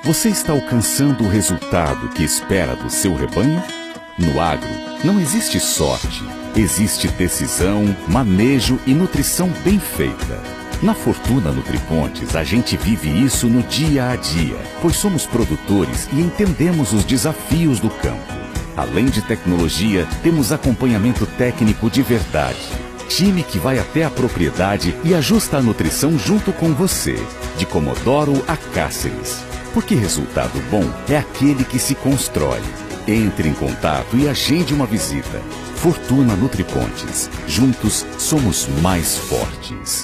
Você está alcançando o resultado que espera do seu rebanho? No agro, não existe sorte. Existe decisão, manejo e nutrição bem feita. Na Fortuna Nutripontes, a gente vive isso no dia a dia, pois somos produtores e entendemos os desafios do campo. Além de tecnologia, temos acompanhamento técnico de verdade. Time que vai até a propriedade e ajusta a nutrição junto com você, de Comodoro a Cáceres. Porque resultado bom é aquele que se constrói. Entre em contato e agende uma visita. Fortuna Nutripontes. Juntos somos mais fortes.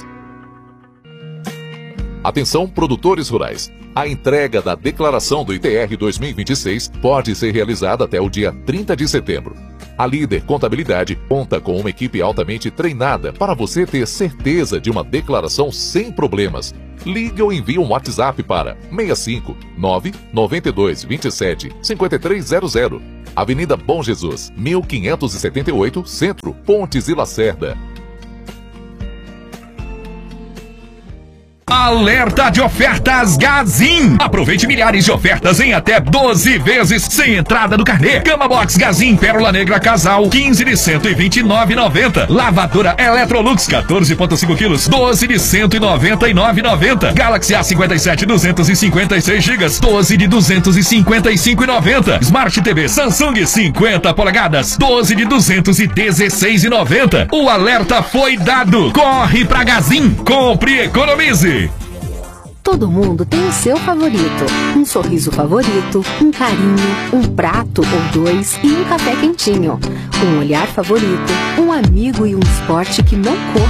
Atenção, produtores rurais. A entrega da declaração do ITR 2026 pode ser realizada até o dia 30 de setembro. A Líder Contabilidade conta com uma equipe altamente treinada para você ter certeza de uma declaração sem problemas. Ligue ou envie um WhatsApp para 65 992 27 5300. Avenida Bom Jesus, 1578, Centro, Pontes e Lacerda. Alerta de ofertas Gazin! Aproveite milhares de ofertas em até 12 vezes sem entrada no carnê. Cama Box Gazin Pérola Negra Casal 15 de 129,90. Lavadora Electrolux 14,5 quilos 12 de 199,90. Galaxy A57 256 GB 12 de 255,90. Smart TV Samsung 50 polegadas 12 de 216,90. O alerta foi dado. Corre pra Gazin. Compre e economize. Todo mundo tem o seu favorito. Um sorriso favorito, um carinho, um prato ou dois e um café quentinho. Um olhar favorito, um amigo e um esporte que não conta.